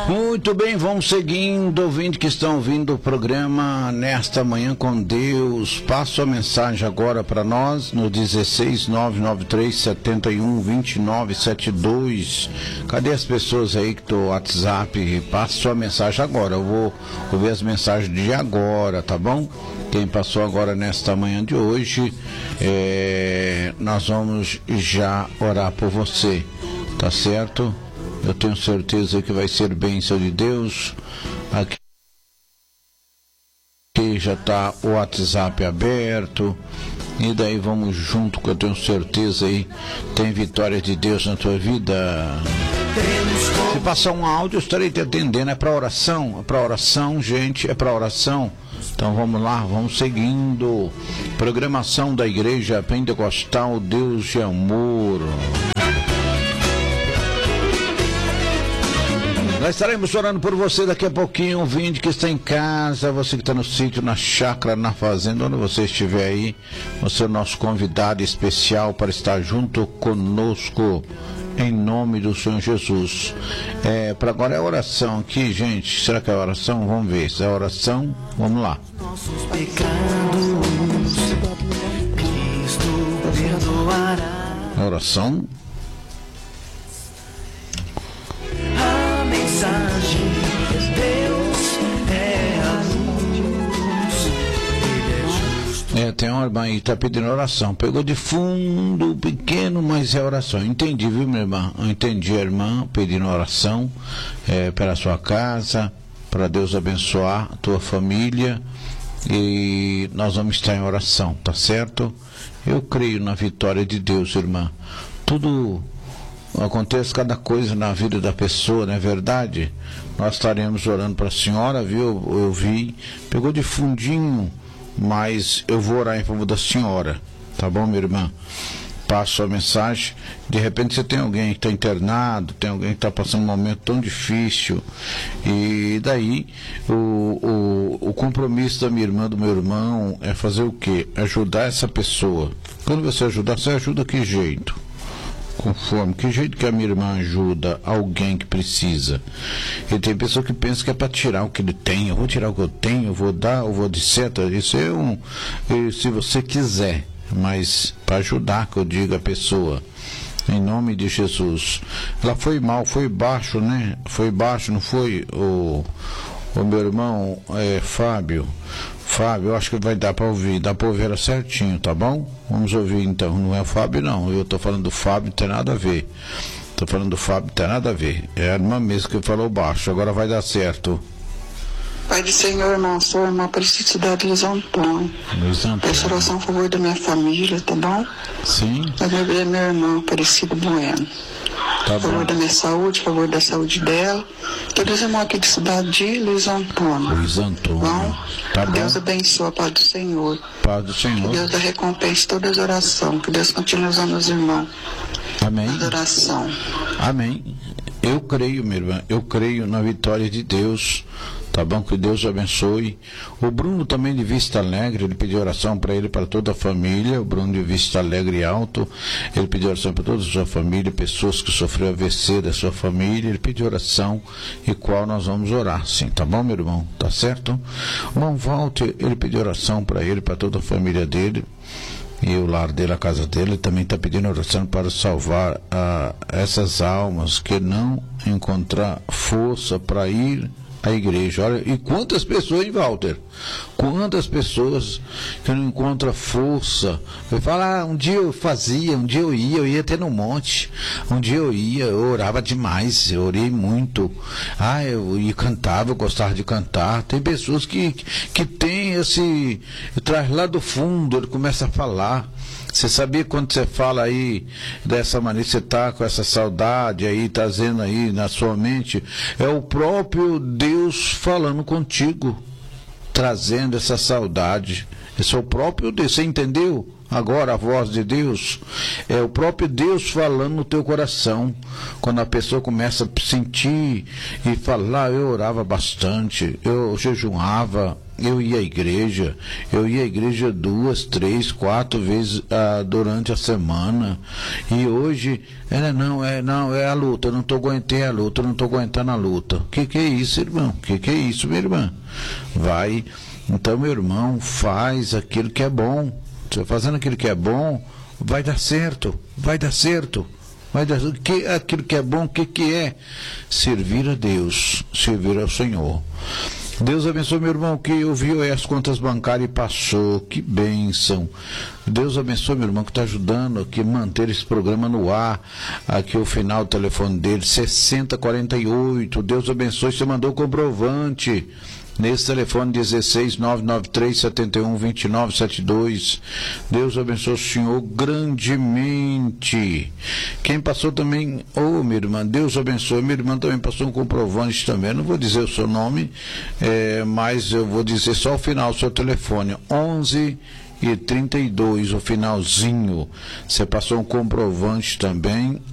Muito bem, vamos seguindo, ouvindo que estão ouvindo o programa Nesta Manhã com Deus. Passo a mensagem agora para nós no 16993712972. Cadê as pessoas aí que do WhatsApp? Passa sua mensagem agora. Eu vou ouvir as mensagens de agora, tá bom? Quem passou agora nesta manhã de hoje, nós vamos já orar por você, tá certo? Eu tenho certeza que vai ser bênção de Deus. Aqui já está o WhatsApp aberto. E daí vamos junto, que eu tenho certeza aí tem vitória de Deus na tua vida. Se passar um áudio, eu estarei te atendendo. É para oração? É para oração, gente, é para oração. Então vamos lá, vamos seguindo. Programação da Igreja Pentecostal Deus de Amor. Nós estaremos orando por você daqui a pouquinho, ouvinte que está em casa, você que está no sítio, na chácara, na fazenda, onde você estiver aí, você é o nosso convidado especial para estar junto conosco, em nome do Senhor Jesus. Para agora é oração aqui, gente. Será que é oração? Vamos ver. Se é oração, vamos lá. Nossos pecados, Cristo perdoará. Oração. Deus é a luz, Ele é justo. Tem uma irmã aí que está pedindo oração. Pegou de fundo, pequeno, mas é oração. Entendi, viu, minha irmã? Eu entendi a irmã pedindo oração pela sua casa, para Deus abençoar a tua família. E nós vamos estar em oração, tá certo? Eu creio na vitória de Deus, irmã. Tudo acontece, cada coisa na vida da pessoa, não é verdade? Nós estaremos orando para a senhora, viu? Eu vi, pegou de fundinho, mas eu vou orar em favor da senhora, tá bom, minha irmã? Passo a mensagem. De repente você tem alguém que está internado, tem alguém que está passando um momento tão difícil, e daí o compromisso da minha irmã, do meu irmão, é fazer o quê? Ajudar essa pessoa. Quando você ajudar, você ajuda que jeito? Conforme, que jeito que a minha irmã ajuda alguém que precisa. E tem pessoa que pensa que é para tirar o que ele tem. Eu vou tirar o que eu tenho, eu vou dar, eu vou de seta. Isso é se você quiser, mas para ajudar, que eu digo a pessoa, em nome de Jesus. Ela foi mal, foi baixo, né? Foi baixo, não foi? O meu irmão Fábio, eu acho que vai dar para ouvir, dá para ouvir ela certinho, tá bom? Vamos ouvir então. Não é o Fábio, não, eu tô falando do Fábio, não tem nada a ver. Tô falando do Fábio, não tem nada a ver. É a irmã mesmo que falou baixo, agora vai dar certo. Pai do Senhor, irmão, sou irmã Aparecida de Luiz Antônio. Peço oração a favor da minha família, tá bom? Sim. A minha irmã Aparecida Bueno. Tá a favor bom. da minha saúde, a favor da saúde dela. Todos os irmãos aqui de cidade de Luiz Antônio. Luiz Antônio. Bom? Tá bom. Deus abençoe a paz do Senhor. Paz do Senhor. Que Deus dê recompensa todas as orações. Que Deus continue usando os irmãos. Amém. Na oração. Amém. Eu creio, minha irmã, eu creio na vitória de Deus, tá bom? Que Deus abençoe. O Bruno também de Vista Alegre, ele pediu oração para ele, para toda a família. O Bruno de Vista Alegre Alto, ele pediu oração para toda a sua família, pessoas que sofreram AVC da sua família. Ele pediu oração, e qual nós vamos orar, sim, tá bom, meu irmão? Tá certo? O irmão Walter, ele pediu oração para ele, para toda a família dele. E o lar dele, a casa dele, também está pedindo oração para salvar essas almas que não encontrar força para ir à igreja. Olha, e quantas pessoas, hein, Walter? Quantas pessoas que não encontram força. Vai falar, um dia eu fazia, um dia eu ia até no monte. Um dia eu orava demais, eu orei muito. Eu ia cantava, eu gostava de cantar. Tem pessoas que tem traz lá do fundo, ele começa a falar. Você sabia quando você fala aí dessa maneira, você está com essa saudade aí, trazendo aí na sua mente, é o próprio Deus falando contigo, trazendo essa saudade. Esse é o próprio Deus, você entendeu? Agora a voz de Deus é o próprio Deus falando no teu coração. Quando a pessoa começa a sentir e falar, eu orava bastante, eu jejuava, eu ia à igreja 2, 3, 4 vezes durante a semana, e hoje é a luta, eu não estou aguentando a luta, eu não estou aguentando a luta. Que é isso, irmão? Que é isso, minha irmã? Vai, então, meu irmão, faz aquilo que é bom. Você fazendo aquilo que é bom, vai dar certo. Aquilo que é bom, o que é? Servir a Deus, servir ao Senhor. Deus abençoe, meu irmão, que ouviu as contas bancárias e passou. Que bênção. Deus abençoe, meu irmão, que está ajudando aqui a manter esse programa no ar. Aqui o final do telefone dele, 6048. Deus abençoe, você mandou o comprovante. Nesse telefone 16-993-71-2972. Deus abençoe o senhor grandemente. Quem passou também, minha irmã, Deus abençoe. Minha irmã também passou um comprovante também. Eu não vou dizer o seu nome, mas eu vou dizer só o final do seu telefone. 11:32, o finalzinho. Você passou um comprovante também.